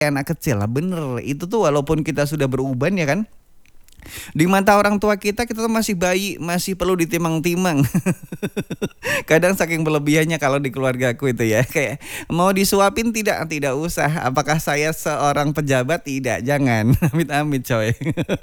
anak kecil lah, bener. Itu tuh walaupun kita sudah beruban ya kan, di mata orang tua kita tuh masih bayi, masih perlu ditimang-timang. Kadang saking berlebihannya kalau di keluargaku itu ya, kayak mau disuapin tidak, tidak usah. Apakah saya seorang pejabat? Tidak, jangan. Amit-amit coy.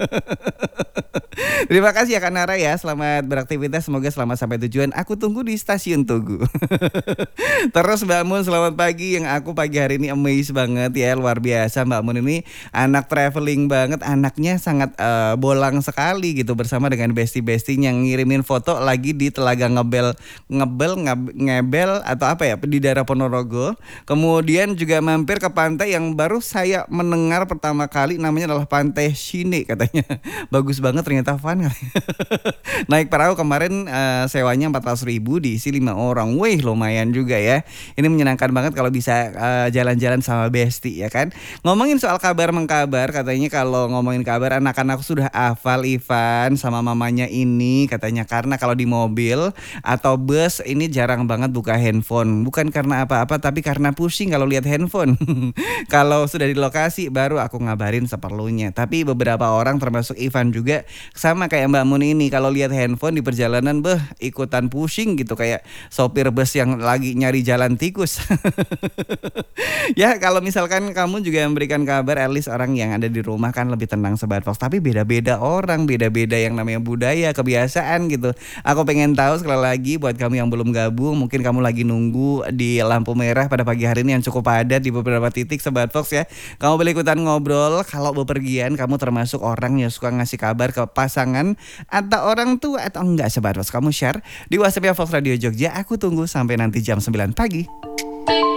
Terima kasih ya Kak Nara ya, selamat beraktivitas, semoga selamat sampai tujuan. Aku tunggu di stasiun Tugu. Terus Mbak Mun, selamat pagi. Yang aku pagi hari ini amazed banget ya, luar biasa Mbak Mun ini anak traveling banget, anaknya sangat bolang sekali gitu, bersama dengan besti-bestinya ngirimin foto lagi di Telaga Ngebel atau apa ya, di daerah Ponorogo. Kemudian juga mampir ke pantai yang baru saya mendengar pertama kali, namanya adalah Pantai Sine katanya. Bagus banget ternyata, fun. Naik perahu kemarin sewanya 400.000, diisi 5 orang. Wih, lumayan juga ya. Ini menyenangkan banget kalau bisa jalan-jalan sama Besti ya kan. Ngomongin soal kabar mengkabar, katanya kalau ngomongin kabar anak-anak sudah hafal Ivan sama mamanya ini katanya, karena kalau di mobil atau bus ini jarang banget buka handphone. Bukan karena apa-apa, tapi karena pusing kalau lihat handphone. Kalau sudah di lokasi baru aku ngabarin seperlunya. Tapi beberapa orang termasuk Ivan juga sama kayak Mbak Mun ini, kalau lihat handphone di perjalanan ikutan pusing gitu, kayak sopir bus yang lagi nyari jalan tikus. Ya kalau misalkan kamu juga memberikan kabar, at least orang yang ada di rumah kan lebih tenang Sobat Fox. Tapi beda-beda orang, beda-beda yang namanya budaya, kebiasaan gitu. Aku pengen tahu sekali lagi buat kamu yang belum gabung, mungkin kamu lagi nunggu di lampu merah pada pagi hari ini yang cukup padat di beberapa titik Sobat Fox ya. Kamu boleh ikutan ngobrol. Kalau bepergian kamu termasuk orang yang suka ngasih kabar ke pasangan atau orang tua atau enggak Sobat Fox, kamu share di WhatsApp Fox Radio Jogja. Aku tunggu sampai nanti jam 9 pagi.